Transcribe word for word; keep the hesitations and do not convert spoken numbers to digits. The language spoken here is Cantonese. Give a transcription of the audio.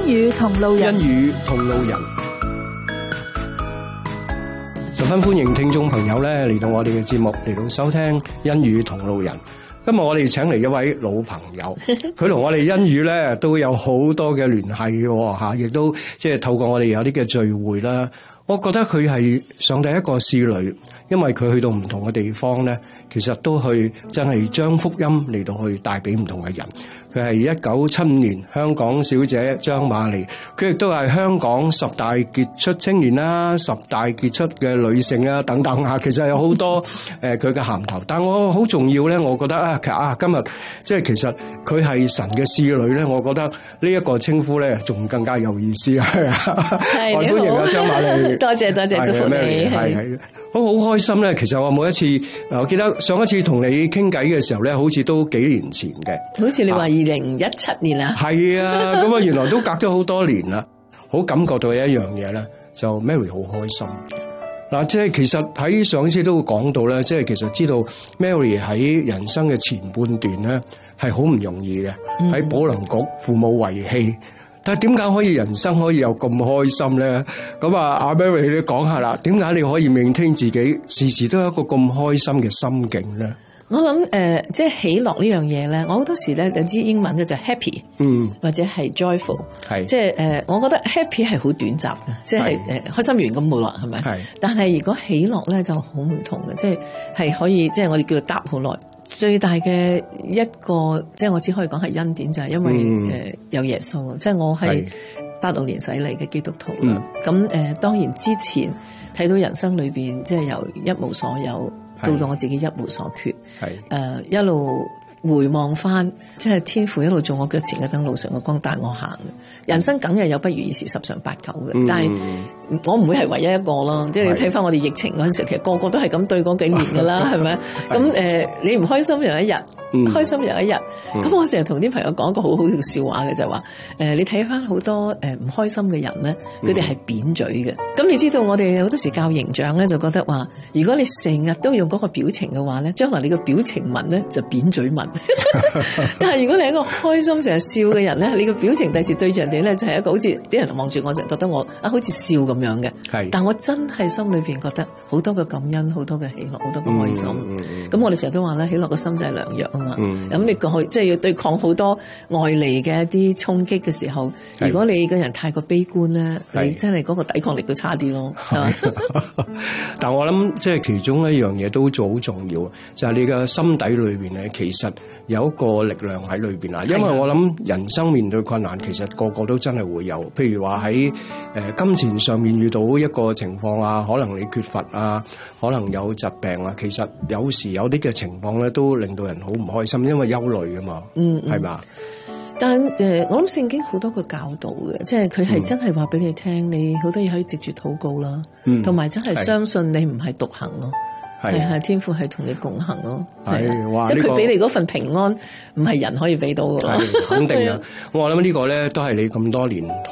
恩與同路人， 恩與同路人，十分歡迎聽眾朋友咧嚟到我哋嘅節目，嚟到收聽恩與同路人。今日我哋請嚟一位老朋友，佢同我哋恩與咧都有好多嘅聯繫嘅吓，亦都即係透過我哋有啲嘅聚會啦。我覺得佢係上帝一個使女，因為佢去到唔同嘅地方咧，其實都去真係將福音嚟到去帶俾唔同嘅人。佢係一九七五年香港小姐張瑪莉，佢亦都係香港十大傑出青年啦、十大傑出嘅女性啊等等啊。其實有好多誒佢嘅銜頭，但我好重要咧，我覺得啊，其實啊今日即係其實佢係神嘅使女咧，我覺得呢一個稱呼咧仲更加有意思啊！係歡迎啊張瑪莉， 多謝多謝，祝福你。 係係。好好開心咧！其實我每一次，我記得上一次同你傾偈嘅時候咧，好似都幾年前嘅。 好似你話二零一七年啊？ 係啊，咁啊，原來都隔咗好多年啦。好感覺到有一樣嘢咧，就 Mary 好開心。嗱，即係其實喺上一次都會講到咧，即係其實知道 Mary 喺人生嘅前半段咧係好唔容易嘅，喺、嗯、保良局父母遺棄。但係點解可以人生可以有咁開心咧？咁啊，阿 Mary 你講下啦，點解你可以maintain自己時時都有一個咁開心嘅心境咧？ 我諗誒、呃，即係喜樂呢樣嘢咧，我好多時咧有知英文咧就 happy，嗯，或者係 joyful， 係即係誒、呃，我覺得 happy 係好短暫嘅，即係誒開心完咁冇啦，係咪？係。但係如果喜樂咧就好唔同嘅，即係係可以即係我哋叫做搭好耐。最大嘅一個即係我只可以講係恩典，就係、是、因為誒、嗯呃、有耶穌，即係我係八六年洗禮嘅基督徒啦。咁、嗯、誒、呃、當然之前睇到人生裏邊即係由一無所有到到我自己一無所缺，係誒、呃、一路回望翻，即係天父一路做我腳前嘅燈，路上嘅光帶我行。人生梗係有不如意事十常八九嘅、嗯，但係我唔會係唯一一個咯。即係你睇翻我哋疫情嗰陣時，其實個個都係咁對嗰幾年噶啦，係咪？咁誒、呃，你唔開心有一日、嗯，開心有一日。咁、嗯、我成日同啲朋友講一個好好嘅笑話嘅，就係話誒，你睇翻好多誒唔開心嘅人咧，佢哋係扁嘴嘅。咁、嗯、你知道我哋好多時教形象咧，就覺得話，如果你成日都用嗰個表情嘅話咧，將來你個表情紋咧就扁嘴紋。但係如果你係一個開心成日笑嘅人咧，你個表情第時對象咧就係一個好似啲人望住我，成日覺得我啊好似笑咁樣嘅。係，但我真係心裏邊覺得好多嘅感恩，好多嘅喜樂，好多嘅開心。咁、嗯嗯、我哋成日都話咧，喜樂個心就係良藥啊嘛。咁、嗯、你過去即係要對抗好多外嚟嘅一啲衝擊嘅時候，如果你個人太過悲觀咧，你真係嗰個抵抗力都差啲咯。 但我諗即係其中一樣嘢都做好重要，就係、是、你嘅心底裏邊咧，其實有一個力量喺裏邊啦。因為我諗人生面對困難，其實個個都真係會有。譬如話喺誒金錢上面遇到一個情況啊，可能你缺乏啊，可能有疾病啊，其實有時有啲嘅情況咧，都令到人好唔開心，因為憂慮啊嘛。嗯，係嘛？ 但誒、呃，我諗聖經好多個教導嘅，即係佢係真係話俾你聽，嗯、你好多嘢可以藉住禱告啦，同、嗯、埋真係相信你唔係獨行咯。係係天父係同你共行咯，係哇！即係佢俾你嗰份平安，唔係人可以俾到嘅，肯定啊！我諗呢個咧都係你咁多年